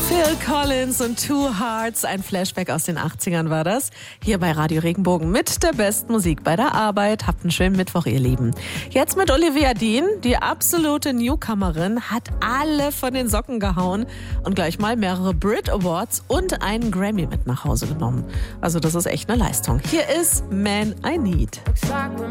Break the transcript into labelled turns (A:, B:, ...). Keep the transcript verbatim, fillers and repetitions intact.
A: Phil Collins und Two Hearts, ein Flashback aus den achtzigern war das. Hier bei Radio Regenbogen mit der besten Musik bei der Arbeit. Habt einen schönen Mittwoch, ihr Lieben. Jetzt mit Olivia Dean, die absolute Newcomerin, hat alle von den Socken gehauen und gleich mal mehrere Brit Awards und einen Grammy mit nach Hause genommen. Also das ist echt eine Leistung. Hier ist Man I Need.
B: Looks like we're